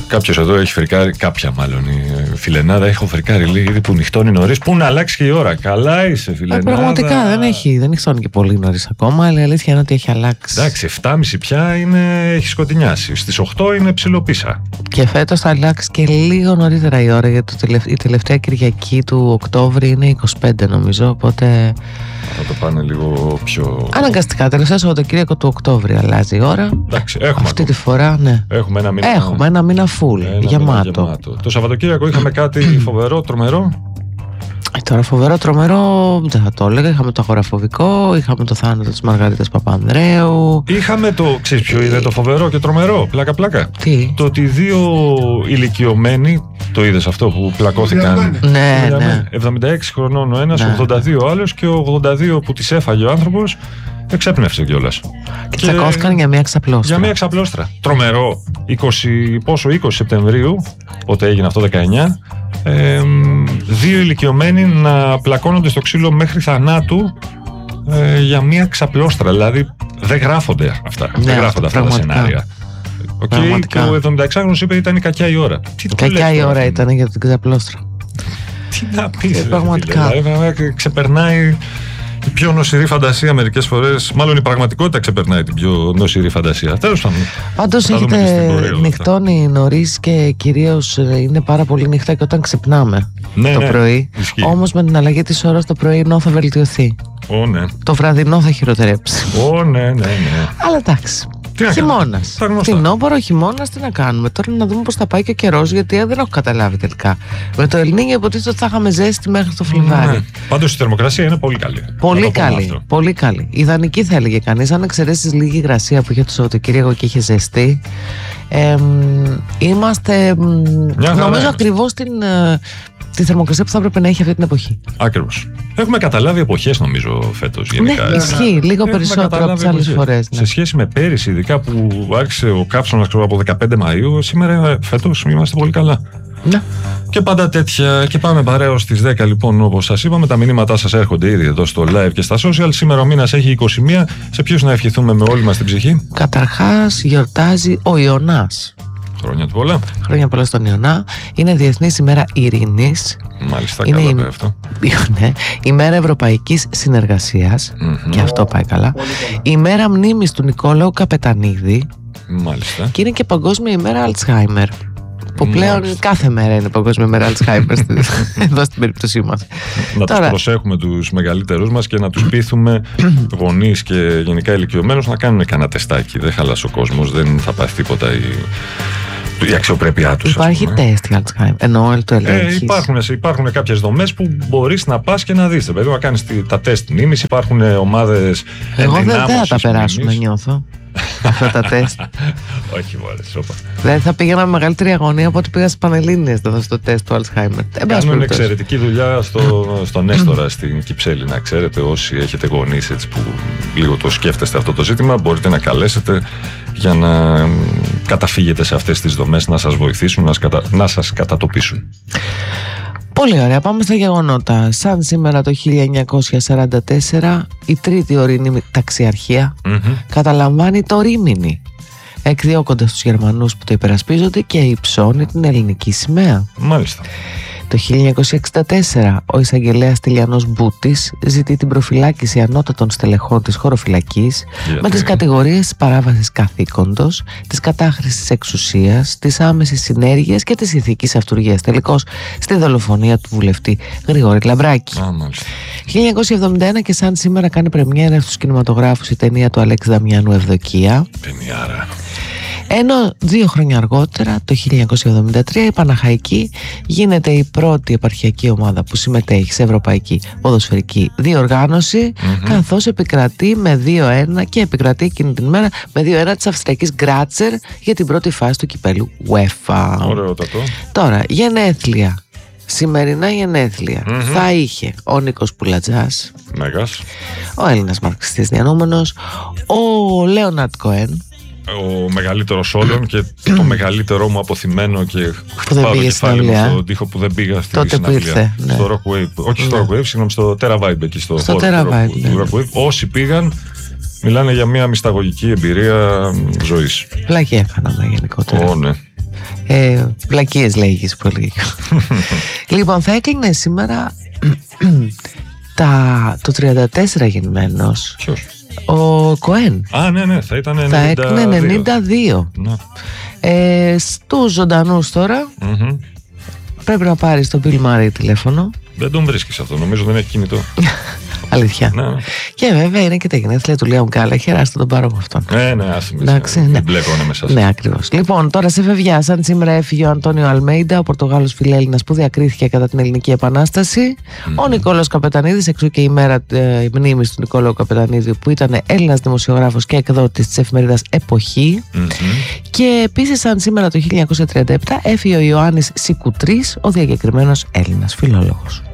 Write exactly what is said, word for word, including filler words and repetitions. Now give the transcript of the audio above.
Κάποιος εδώ έχει φρικάρει, κάποια μάλλον η φιλενάδα έχω φρικάρει λίγο ήδη που νυχτώνει νωρίς. Πού να αλλάξει και η ώρα. Καλά είσαι, φιλενάδα. Ε, πραγματικά δεν έχει, δεν νυχτώνει και πολύ νωρίς ακόμα, αλλά η αλήθεια είναι ότι έχει αλλάξει. Εντάξει, εφτά και μισή πια είναι, έχει σκοτεινιάσει. Στις οκτώ είναι ψιλοπίσα. Και φέτος θα αλλάξει και λίγο νωρίτερα η ώρα, γιατί η τελευταία Κυριακή του Οκτώβρη είναι είκοσι πέντε νομίζω, οπότε. Θα το πάνε λίγο πιο. Αναγκαστικά, τελευταία Σαββατοκύριακο του Οκτώβρη αλλάζει η ώρα. Εντάξει, έχουμε αυτή ακόμα. τη φορά, ναι. Έχουμε ένα μήνα, έχουμε ένα μήνα full, ένα γεμάτο. Μήνα γεμάτο. Το Σαββατοκύριακο είχαμε κάτι φοβερό, τρομερό. Ε, τώρα φοβερό, τρομερό, δεν θα το έλεγα. Είχαμε το αγοραφοβικό, είχαμε το θάνατο της Μαργαρίτας Παπανδρέου. Είχαμε το, ξέρεις ποιο είναι το φοβερό και τρομερό, πλάκα πλάκα. Τι? Το ότι δύο ηλικιωμένοι, το είδες αυτό που πλακώθηκαν. Ναι, ναι. εβδομήντα έξι χρονών ο ένας, ναι. ογδόντα δύο ο άλλος και ο ογδόντα δύο που τις έφαγε ο άνθρωπος εξέπνευσε κιόλας. Και τσακώθηκαν για μια ξαπλώστρα. Για μια ξαπλώστρα. Τρομερό. είκοσι, πόσο, είκοσι Σεπτεμβρίου, όταν έγινε αυτό δεκαεννιά, ε, δύο ηλικιωμένοι να πλακώνονται στο ξύλο μέχρι θανάτου ε, για μια ξαπλώστρα. Δηλαδή δεν γράφονται αυτά. Ναι, δεν γράφονται αυτά τα σενάρια. Okay, και ο εβδομηνταεξάχρονος είπε ήταν η κακιά η ώρα. Τι κακιά η ώρα ήταν για την ξαπλώστρα. Τι να πεις, πραγματικά. Δηλαδή, ξεπερνάει η πιο νοσηρή φαντασία μερικές φορές. Μάλλον η πραγματικότητα ξεπερνάει την πιο νοσηρή φαντασία. Τέλος πάντων. Πάντως έχετε νυχτώνει νωρίς και κυρίως είναι πάρα πολύ νύχτα και όταν ξυπνάμε ναι, το ναι, πρωί. Ισχύει. Όμως με την αλλαγή της ώρας το πρωινό θα βελτιωθεί. Ω, ναι. Το βραδινό θα χειροτερέψει. Ω, ναι, ναι, ναι. Αλλά εντάξει. Χειμώνας. Φθινόπωρο, χειμώνας, τι να κάνουμε. Τώρα να δούμε πώς θα πάει και ο καιρός, γιατί δεν έχω καταλάβει τελικά. Με το Ελνίνιο υποτίθεται ότι θα είχαμε ζέστη μέχρι το Φλιβάρι. Ναι. Πάντως η θερμοκρασία είναι πολύ καλή. Πολύ καλή. Πολύ καλή. Ιδανική θα έλεγε κανείς, αν εξαιρέσεις λίγη υγρασία που είχε το Σαββατοκύριακο και είχε ζεστή. Ε, είμαστε, νομίζω, ακριβώς την. Τη θερμοκρασία που θα έπρεπε να έχει αυτή την εποχή. Ακριβώς. Έχουμε καταλάβει εποχές, νομίζω, φέτος γενικά. Ναι, ισχύει. Λίγο Έχουμε περισσότερο από τις άλλες φορές. Ναι. Σε σχέση με πέρυσι, ειδικά που άρχισε ο κάψονας από δεκαπέντε Μαΐου, σήμερα φέτος είμαστε πολύ καλά. Ναι. Και πάντα τέτοια. Και πάμε παρέως στις δέκα, λοιπόν, όπως σας είπαμε. Τα μηνύματά σας έρχονται ήδη εδώ στο live και στα social. Σήμερα ο μήνας έχει είκοσι μία. Σε ποιους να ευχηθούμε με όλη μας την ψυχή? Καταρχάς, γιορτάζει ο Ιωνάς. Χρόνια του πολλά. Χρόνια πολλά στον Ιωνά. Είναι Διεθνής ημέρα ειρήνης. Μάλιστα, είναι καλά η... πάει αυτό. Ναι. Ημέρα Ευρωπαϊκής Συνεργασίας. Mm-hmm. Και αυτό πάει καλά. Ημέρα μνήμης του Νικόλαου Καπετανίδη. Μάλιστα. Και είναι και Παγκόσμια ημέρα Αλτσχάιμερ. Που πλέον Μάλιστα. κάθε μέρα είναι Παγκόσμια ημέρα Αλτσχάιμερ εδώ στην περίπτωσή μας. Να Τώρα... τους προσέχουμε τους μεγαλύτερους μας και να τους πείθουμε γονείς και γενικά ηλικιωμένους να κάνουν κανένα τεστάκι. Δεν χαλάσει ο κόσμος, δεν θα πάθει τίποτα η, η αξιοπρέπειά τους. Υπάρχει τεστ για Αλτσχάιμερ, ενώ το ελέγχεις. Ε, υπάρχουν, υπάρχουν κάποιες δομές που μπορείς να πας και να δεις. Δηλαδή, να κάνεις τα τεστ μνήμης, υπάρχουν ομάδες. Εγώ δεν θα τα περάσουμε, νιώθω. Αυτά τα τεστ. Όχι, μόλι, σώπα. Δηλαδή θα πήγαινα με μεγαλύτερη αγωνία από ό,τι πήγα στις Πανελλήνιες εδώ στο τεστ του Alzheimer. Κάνουν εξαιρετική δουλειά στο, στον Έστορα στην Κυψέλη, να ξέρετε. Όσοι έχετε γονείς έτσι που λίγο το σκέφτεστε αυτό το ζήτημα, μπορείτε να καλέσετε για να καταφύγετε σε αυτές τις δομές, να σας βοηθήσουν, να, σκατα... να σας κατατοπίσουν. Πολύ ωραία, πάμε στα γεγονότα. Σαν σήμερα το χίλια εννιακόσια σαράντα τέσσερα η τρίτη ορεινή ταξιαρχία mm-hmm. καταλαμβάνει το Ρήμινι, εκδιώκοντας τους Γερμανούς που το υπερασπίζονται και υψώνει την ελληνική σημαία. Μάλιστα. Το χίλια εννιακόσια εξήντα τέσσερα ο εισαγγελέας Τηλιανός Μπούτης ζητεί την προφυλάκηση ανώτατων στελεχών της χωροφυλακής yeah, με τις κατηγορίες της παράβασης καθήκοντος, της κατάχρησης εξουσίας, της άμεσης συνέργειας και της ηθικής αυτουργίας. Τελικώς στη δολοφονία του βουλευτή Γρηγόρη Λαμπράκη. Ah, χίλια εννιακόσια εβδομήντα ένα και σαν σήμερα κάνει πρεμιέρα στους κινηματογράφους η ταινία του Αλέξη Δαμιάνου Ευδοκία. Πενιάρα. Ενώ δύο χρόνια αργότερα, το χίλια εννιακόσια εβδομήντα τρία, η Παναχαϊκή γίνεται η πρώτη επαρχιακή ομάδα που συμμετέχει σε ευρωπαϊκή ποδοσφαιρική διοργάνωση, mm-hmm. καθώς επικρατεί με δύο ένα και επικρατεί εκείνη την μέρα με δύο ένα της Αυστριακής Γκράτσερ για την πρώτη φάση του κυπέλου UEFA. Ωραιότατο. Τώρα, γενέθλια. Σημερινά γενέθλια mm-hmm. θα είχε ο Νίκος Πουλατζάς, Μέγας, ο Έλληνας μαρξιστής διανόμενος, ο Λέοναρντ Κοέν, ο μεγαλύτερος όλων και το μεγαλύτερό μου αποθυμένο και χτυπάω το κεφάλι μου στον τοίχο που δεν πήγα στη τότε συναυλία. Ήρθε, ναι. Στο Rock Wave, όχι στο Rock Wave, συγγνώμη, στο Terra Vibe εκεί στο, στο χώρο Terra του Vibe, Rock, ναι. Rock Wave. Όσοι πήγαν μιλάνε για μια μυσταγωγική εμπειρία ζωής. Πλάκια έκαναμε γενικότερα. Oh, ναι. ε, Πλακίες λέγεις πολύ. Λοιπόν, θα έκλεινε σήμερα τα, το τριάντα τέσσερα γεννημένος. Ποιος? Ο Κοέν. Α, ναι, ναι, θα ήταν ενενήντα δύο. Θα έκλεινε ενενήντα δύο. Ναι. ε, Στους ζωντανούς τώρα mm-hmm. πρέπει να πάρεις τον Bill Murray τηλέφωνο. Δεν τον βρίσκεις αυτό, νομίζω δεν έχει κινητό. Αλήθεια. Ναι, ναι. Και βέβαια είναι και τα γενέθλια του Λίαμ Γκάλαχερ, άστε τον πάρω από αυτόν. Ναι, ναι, άσε με. Εντάξει, ναι. Δεν μπλέκομαι με εσάς. Ναι, ακριβώς. Λοιπόν, τώρα σε φευγιά, σαν σήμερα έφυγε ο Αντώνιο Αλμέιντα, ο Πορτογάλος φιλέλληνας που διακρίθηκε κατά την Ελληνική Επανάσταση. Mm-hmm. Ο Νικόλαος Καπετανίδης, εξού και η μέρα ε, μνήμης του Νικόλαου Καπετανίδη, που ήταν Έλληνας δημοσιογράφος και εκδότης της εφημερίδας Εποχή. Mm-hmm. Και επίσης, σαν σήμερα το χίλια εννιακόσια τριάντα επτά, έφυγε ο Ιωάννης Σικουτρής, ο διακεκριμένος Έλληνας φιλόλογος.